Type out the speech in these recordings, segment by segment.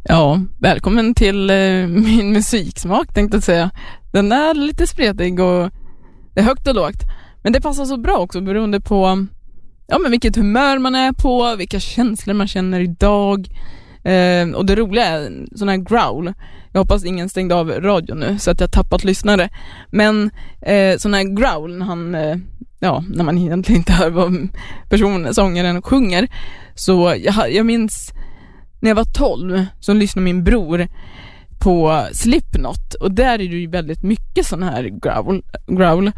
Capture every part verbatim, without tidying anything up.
Ja, välkommen till eh, min musiksmak tänkte jag säga. Den är lite spretig och det är högt och lågt. Men det passar så bra också beroende på ja, men vilket humör man är på, vilka känslor man känner idag. Eh, och det roliga är sån här growl. Jag hoppas ingen stängde av radion nu så att jag tappat lyssnare. Men eh, sån här growl när han... Eh, ja, när man egentligen inte hör vad personen, sångaren sjunger. Så jag, jag minns när jag var tolv så lyssnade min bror på Slipknot. Och där är det ju väldigt mycket sån här growl. growl.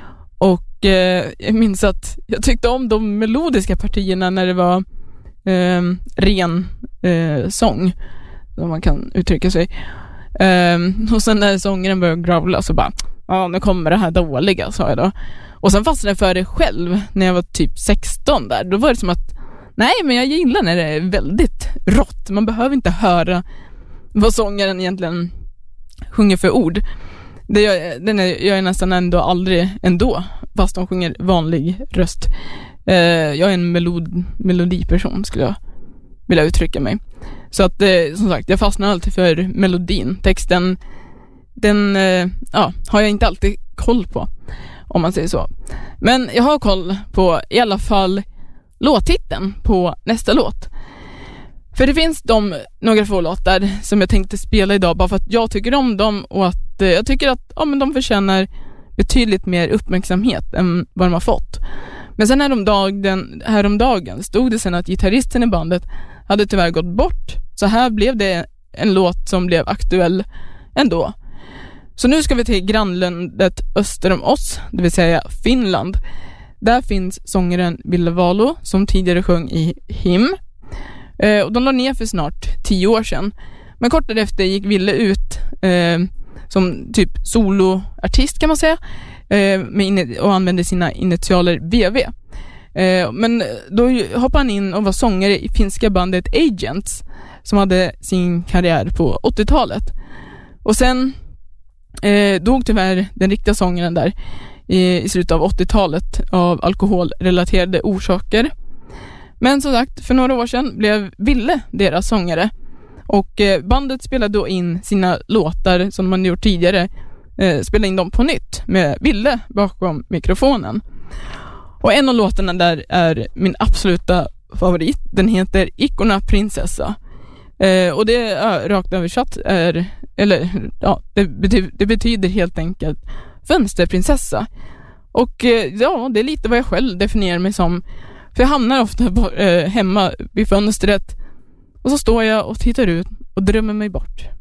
Och eh, jag minns att jag tyckte om de melodiska partierna när det var eh, ren eh, sång. Om man kan uttrycka sig. Eh, och sen när sångaren började growla så bara, ja nu kommer det här dåliga, sa jag då. Och sen fastnade jag för det själv när jag var typ sexton där. Då var det som att, nej men jag gillar när det är väldigt rått. Man behöver inte höra vad sångaren egentligen sjunger för ord. Det gör, den är, jag är nästan ändå aldrig ändå, fast de sjunger vanlig röst. Eh, jag är en melod, melodiperson skulle jag vilja uttrycka mig. Så att eh, som sagt, jag fastnar alltid för melodin. Texten, den eh, ja, har jag inte alltid koll på, om man säger så. Men jag har koll på i alla fall låttiteln på nästa låt. För det finns de några få låtar som jag tänkte spela idag bara för att jag tycker om dem och att eh, jag tycker att ja, men de förtjänar betydligt mer uppmärksamhet än vad de har fått. Men sen häromdagen, häromdagen stod det sen att gitarristen i bandet hade tyvärr gått bort. Så här blev det en låt som blev aktuell ändå. Så nu ska vi till grannlandet öster om oss, det vill säga Finland. Där finns sångaren Ville Valo som tidigare sjöng i Him. Eh, och de la ner för snart tio år sedan. Men kort därefter gick Ville ut eh, som typ soloartist kan man säga. Eh, med in- och använde sina initialer V V. Eh, men då hoppade han in och var sångare i finska bandet Agents som hade sin karriär på åttiotalet. Och sen eh, dog tyvärr den riktiga sångaren där i, i slutet av åttiotalet av alkoholrelaterade orsaker. Men som sagt, för några år sedan blev Ville deras sångare. Och eh, bandet spelade då in sina låtar som man gjort tidigare. Eh, spelade in dem på nytt med Ville bakom mikrofonen. Och en av låtarna där är min absoluta favorit. Den heter Icona Prinsessa. Eh, och det är rakt översatt är, eller ja, det betyder, det betyder helt enkelt fönsterprinsessa. Och eh, ja, det är lite vad jag själv definierar mig som. För jag hamnar ofta på, eh, hemma vid fönstret och så står jag och tittar ut och drömmer mig bort.